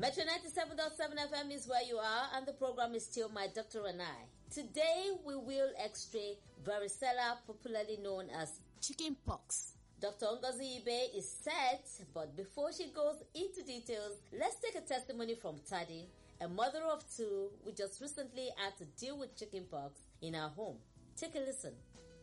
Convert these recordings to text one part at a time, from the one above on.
Metro 97.7 FM is where you are, and the program is still My Doctor and I. Today, we will x-ray varicella, popularly known as chicken pox. Dr. Ngozi Ibe is set, but before she goes into details, let's take a testimony from Tadi, a mother of two who just recently had to deal with chicken pox in her home. Take a listen.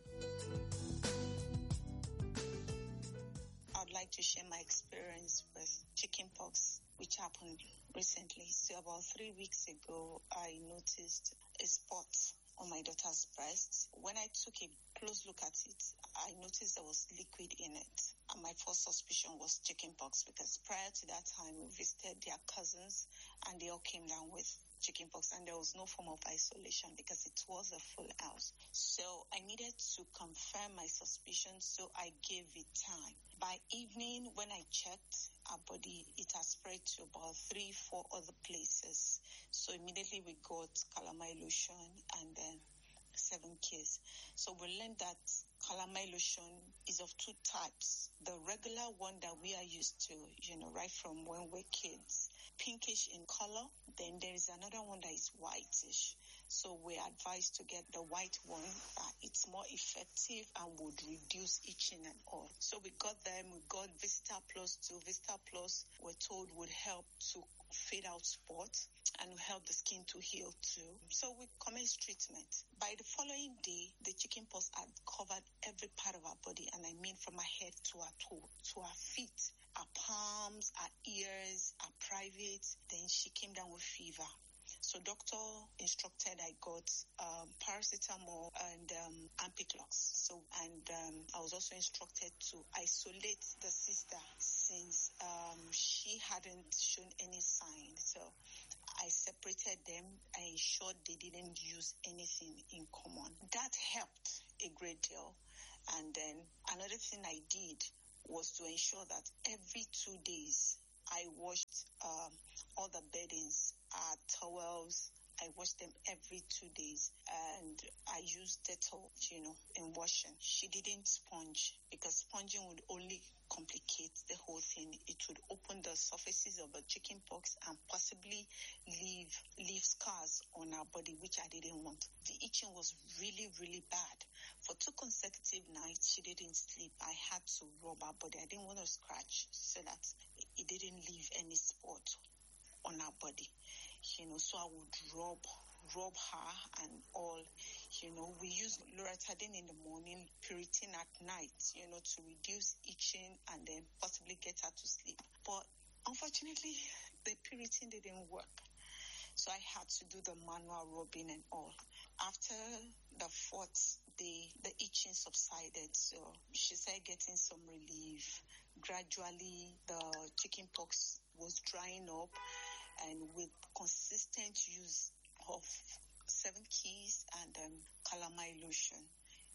I'd like to share my experience with chicken pox, which happened recently. So about 3 weeks ago, I noticed a spot on my daughter's breast. When I took a close look at it, I noticed there was liquid in it. And my first suspicion was chicken pox, because prior to that time, we visited their cousins and they all came down with chicken pox, and there was no form of isolation because it was a full house. So I needed to confirm my suspicion, so I gave it time. By evening, when I checked our body, it has spread to about 3-4 other places. So immediately we got calamine lotion and then 7 Ks. So we learned that calamine lotion is of 2 types. The regular one that we are used to, right from when we're kids, pinkish in color. Then there is another one that is whitish. So we're advised to get the white one. It's more effective and would reduce itching and all. So we got them. We got Vista Plus too. Vista Plus, we're told, would help to fade out spots and help the skin to heal too. So we commenced treatment. By the following day, the chicken pox had covered every part of our body, and I mean from our head to our toe, to our feet, our palms, our ears, our private. Then she came down with fever. So doctor instructed I got paracetamol and Ampiclox. I was also instructed to isolate the sister since she hadn't shown any sign. So I separated them. I ensured they didn't use anything in common. That helped a great deal. And then another thing I did was to ensure that every 2 days I washed all the beddings, towels. I wash them every 2 days, and I use Dettol, in washing. She didn't sponge, because sponging would only complicate the whole thing. It would open the surfaces of the chicken pox and possibly leave scars on our body, which I didn't want. The itching was really, really bad. For 2 consecutive nights, she didn't sleep. I had to rub her body. I didn't want to scratch so that it didn't leave any spot on our body, so I would rub her and all. We use Loratadine in the morning, Piriton at night, to reduce itching and then possibly get her to sleep. But unfortunately, the Piriton didn't work. So I had to do the manual rubbing and all. After the 4th day, the itching subsided. So she started getting some relief. Gradually, the chicken pox was drying up, and with consistent use of 7 Keys and calamine lotion,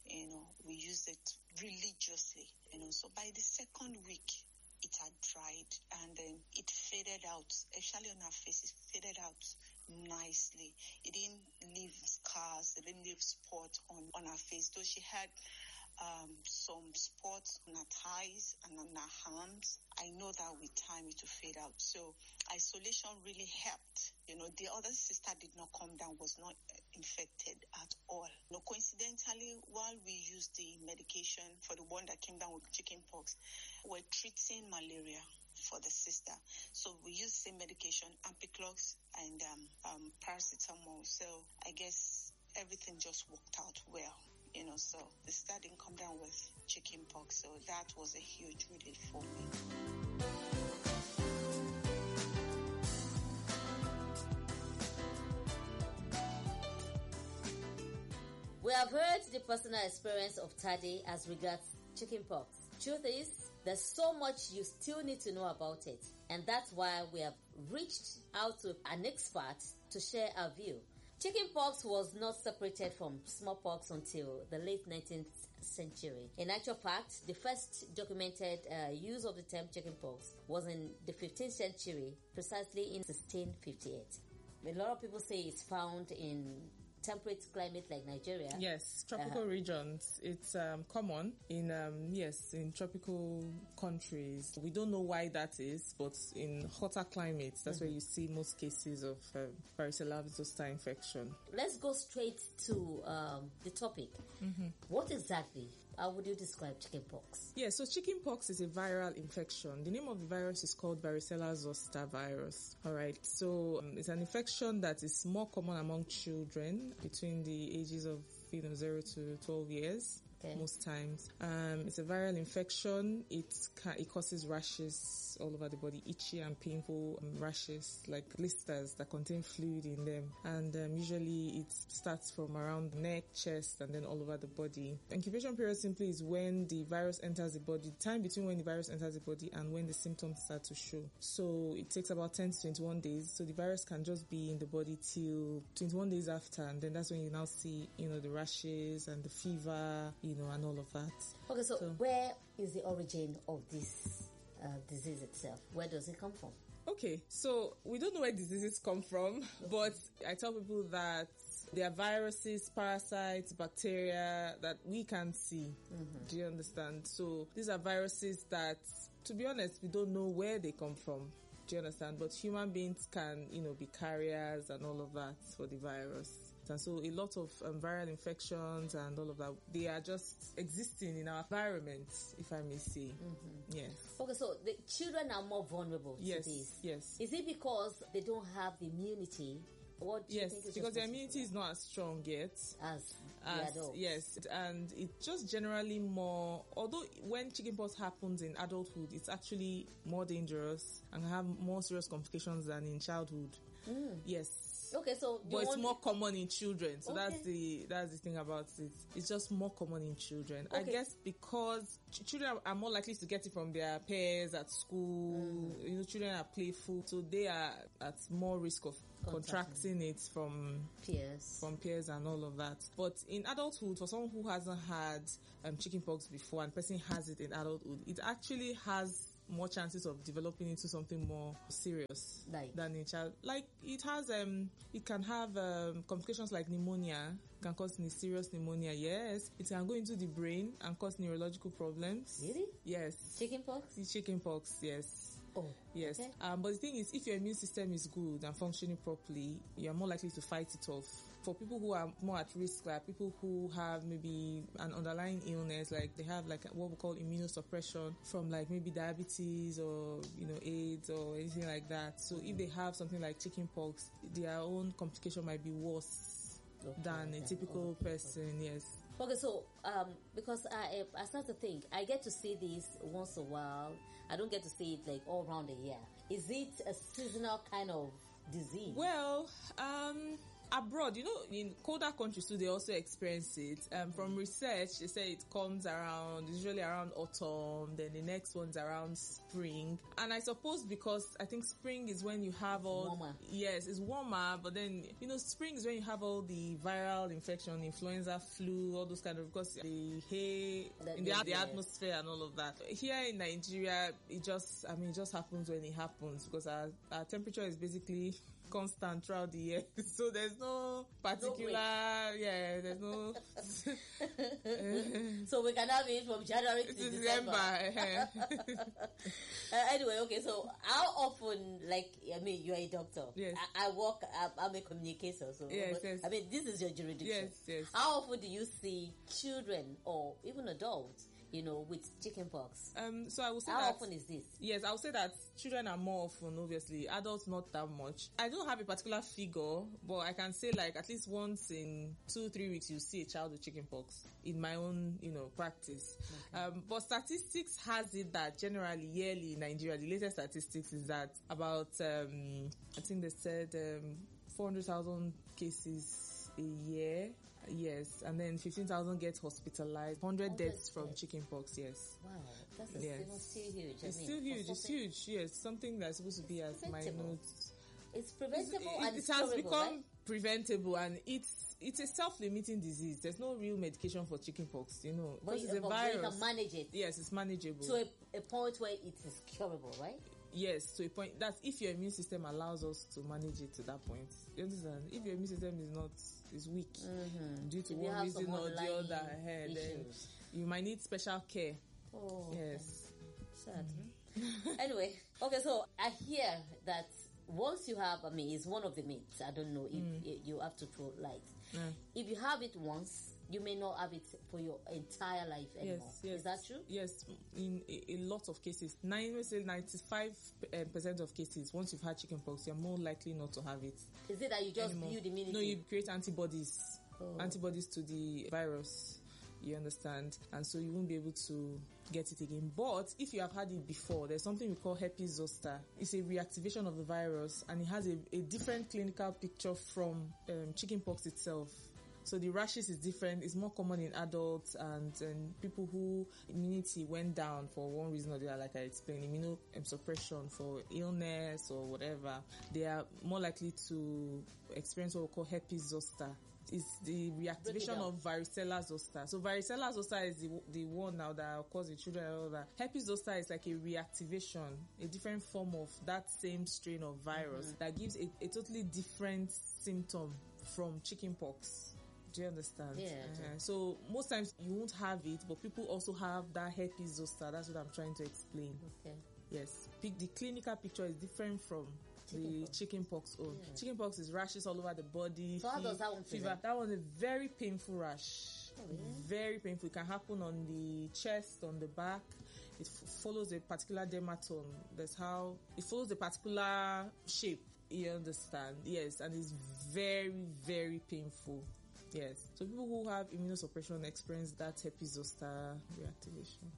we used it religiously. So by the 2nd week, it had dried, and then it faded out, especially on her face. It faded out nicely. It didn't leave scars, it didn't leave spots on her face, though she had some spots on her thighs and on her arms. I know that with time it will fade out. So isolation really helped. The other sister did not come down, was not infected at all. Coincidentally, while we used the medication for the one that came down with chicken pox, we're treating malaria for the sister. So we used the same medication, Ampiclox and paracetamol. So I guess everything just worked out well. So the sister didn't come down with chicken pox. So that was a huge relief for me. We have heard the personal experience of Tade as regards chicken pox. Truth is, there's so much you still need to know about it, and that's why we have reached out to an expert to share our view. Chickenpox was not separated from smallpox until the late 19th century. In actual fact, the first documented use of the term chickenpox was in the 15th century, precisely in 1658. A lot of people say it's found in temperate climate like Nigeria. Yes, tropical regions. It's common in in tropical countries. We don't know why that is, but in hotter climates, that's where you see most cases of varicella zoster infection. Let's go straight to the topic. What exactly? How would you describe chickenpox? Yeah, so chickenpox is a viral infection. The name of the virus is called varicella zoster virus. All right, so it's an infection that is more common among children between the ages of 0 to 12 years. Okay. Most times. It's a viral infection. It causes rashes all over the body, itchy and painful rashes, like blisters that contain fluid in them. And usually it starts from around the neck, chest, and then all over the body. Incubation period simply is when the virus enters the body, the time between when the virus enters the body and when the symptoms start to show. So it takes about 10 to 21 days. So the virus can just be in the body till 21 days after, and then that's when you now see, the rashes and the fever, and all of that. Okay, so where is the origin of this disease itself? Where does it come from? Okay, so we don't know where diseases come from, but I tell people that there are viruses, parasites, bacteria that we can't see. Do you understand? So these are viruses that, to be honest, we don't know where they come from. Do you understand? But human beings can, be carriers and all of that for the virus. And so a lot of viral infections and all of that, they are just existing in our environment, if I may say. Yes. Okay, so the children are more vulnerable to this. Yes. Is it because they don't have the immunity? What do you think is because their immunity is not as strong yet as the adults. Yes, and it's just generally more, although when chickenpox happens in adulthood, it's actually more dangerous and can have more serious complications than in childhood. Yes. Okay, so but it's more common in children. So that's the thing about it. It's just more common in children. Okay. I guess because children are more likely to get it from their peers at school. Children are playful, so they are at more risk of contracting it from peers and all of that. But in adulthood, for someone who hasn't had chickenpox before and person has it in adulthood, it actually has more chances of developing into something more serious than in child. Like it has, it can have complications like pneumonia, can cause serious pneumonia. Yes, it can go into the brain and cause neurological problems. Really? Yes. Chickenpox? It's chickenpox, yes. Oh, yes. Okay. But the thing is, if your immune system is good and functioning properly, you are more likely to fight it off. For people who are more at risk, like people who have maybe an underlying illness, like they have like what we call immunosuppression from like maybe diabetes or AIDS or anything like that. So if they have something like chickenpox, their own complication might be worse than a typical person. Yes. Okay, so because I start to think, I get to see this once a while. I don't get to see it like all around the year. Is it a seasonal kind of disease? Well, abroad, in colder countries too, they also experience it. From research, they say it comes usually around autumn, then the next one's around spring. And I suppose because I think spring is when you have warmer. Yes, it's warmer, but then, spring is when you have all the viral infection, influenza, flu, all those kind of, because the hay in the atmosphere and all of that. Here in Nigeria, it just happens when it happens, because our temperature is basically constant throughout the year. So there's no particular, there's no... So we can have it from January to December. Anyway, okay, so how often, you're a doctor. Yes. I'm a communicator, so... Yes. this is your jurisdiction. Yes. How often do you see children or even adults with chickenpox? So I will say how often is this? Yes, I would say that children are more often, obviously. Adults, not that much. I don't have a particular figure, but I can say at least once in 2-3 weeks, you see a child with chickenpox in my own, practice. Okay. But statistics has it that generally, yearly in Nigeria, the latest statistics is that about, I think they said 400,000 cases a year. Yes, and then 15,000 get hospitalized, 100 deaths from chickenpox. Yes. Wow, that's still huge. It's still huge. It's huge. Yes, something that's supposed to be as minute. It's preventable and it has become preventable, and it's a self-limiting disease. There's no real medication for chickenpox, because it's a virus. You can manage it. Yes, it's manageable to a point where it is curable, right? Yes, to a point. That's if your immune system allows us to manage it to that point. You understand? If your immune system is weak due to one reason or the other, then you might need special care. Oh, yes. Sad. Anyway, okay, so I hear that once you have, I mean, it's one of the myths. I don't know if you have to throw light. If you have it once, you may not have it for your entire life anymore. Yes. Is that true? Yes, in a lot of cases. 95% of cases, once you've had chickenpox, you're more likely not to have it. Is it that you just build immunity? No, you create antibodies. Antibodies to the virus. You understand? And so you won't be able to get it again. But if you have had it before, there's something we call herpes zoster. It's a reactivation of the virus, and it has a different clinical picture from chickenpox itself. So the rashes is different. It's more common in adults and people who immunity went down for one reason or the other, like I explained, immunosuppression for illness or whatever. They are more likely to experience what we call herpes zoster. It's the reactivation of varicella zoster. So varicella zoster is the one now that causes children and all that. Herpes zoster is like a reactivation, a different form of that same strain of virus that gives a totally different symptom from chickenpox. Do you understand? Yeah. So most times you won't have it, but people also have that herpes zoster. That's what I'm trying to explain. Okay. Yes. The clinical picture is different from the chickenpox own. Yeah. Chickenpox is rashes all over the body. So how does that one fever? That one's a very painful rash. Oh, yeah? Very painful. It can happen on the chest, on the back. It follows a particular dermatome. That's how it follows a particular shape. You understand? Yes. And it's very, very painful. Yes. So people who have immunosuppression experience that herpes zoster reactivation.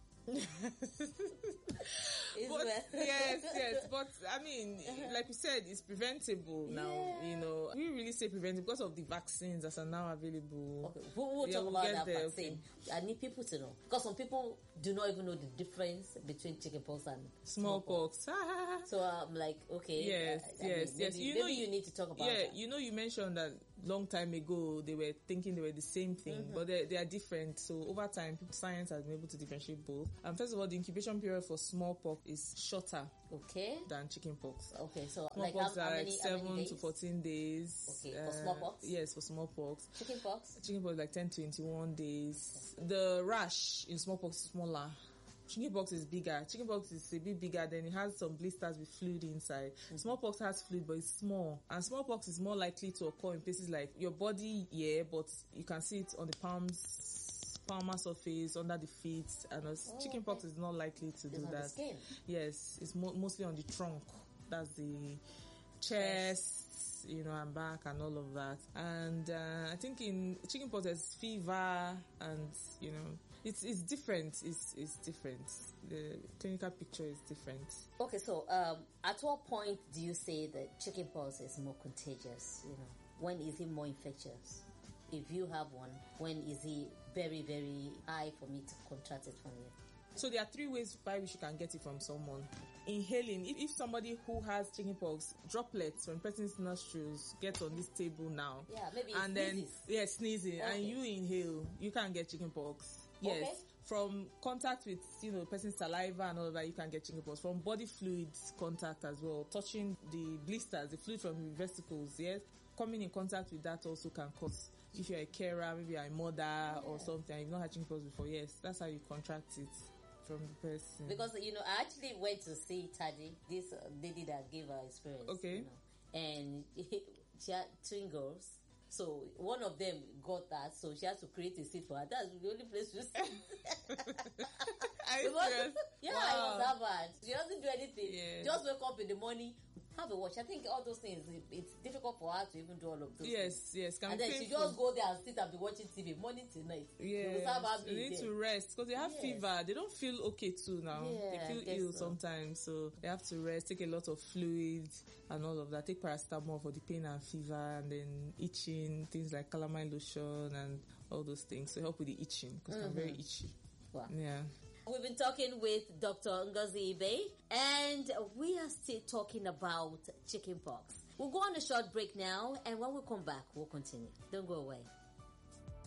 Yes. But I mean, like you said, it's preventable now. You know, we really say preventable because of the vaccines that are now available. Okay, we'll talk about that vaccine. Okay. I need people to know because some people do not even know the difference between chickenpox and smallpox. So I'm like, okay, yes. Maybe you need to talk about that. You know, you mentioned that long time ago they were thinking they were the same thing, but they are different. So over time, science has been able to differentiate both. And first of all, the incubation period for smallpox is shorter than chickenpox. Okay, so smallpox how are many 7 to 14 days. Okay, for smallpox? Yes, for smallpox. Chickenpox like 10 to 21 days. Okay. The rash in smallpox is smaller. Chickenpox is bigger. Chickenpox is a bit bigger, then it has some blisters with fluid inside. Smallpox has fluid, but it's small. And smallpox is more likely to occur in places like your body, but you can see it on the palmar surface, under the feet. And chickenpox is not likely to do that. The skin. Yes, it's mostly on the trunk. That's the chest, and back and all of that. And I think in chickenpox there's fever and, it's different. It's different. The clinical picture is different. Okay, so at what point do you say that chickenpox is more contagious? When is it more infectious? If you have one, when is it very, very high for me to contract it from you? So there are 3 ways by which you can get it from someone. Inhaling. If somebody who has chickenpox, droplets from person's nostrils get on this table now. Yeah, maybe and sneezes. Then sneezing, and you inhale, you can't get chickenpox. Yes. Okay. From contact with, person's saliva and all of that, you can get chickenpox. From body fluids contact as well, touching the blisters, the fluid from the vesicles, yes. Coming in contact with that also can cause. If you're a carer, maybe you're a mother or something, you've not had chickenpox before, yes, that's how you contract it from the person. Because, I actually went to see Tadi, this lady that gave her experience. Okay. And she had twin girls. So one of them got that, so she has to create a seat for her. That's the only place to sit. Are you serious? Yeah, wow. It was that bad. She doesn't do anything. Yeah. Just wake up in the morning, have a watch. I think all those things, it's difficult for her to even do all of those things. Yes. And then she just go there and sit and be watching TV morning till night. Yeah. They need to rest because they have fever. They don't feel okay too now. Yeah, they feel ill sometimes. So they have to rest, take a lot of fluids and all of that. Take paracetamol for the pain and fever, and then itching, things like calamine lotion and all those things to help with the itching because I'm very itchy. Wow. Yeah. We've been talking with Dr. Ngozi Ibe, and we are still talking about chickenpox. We'll go on a short break now, and when we come back, we'll continue. Don't go away.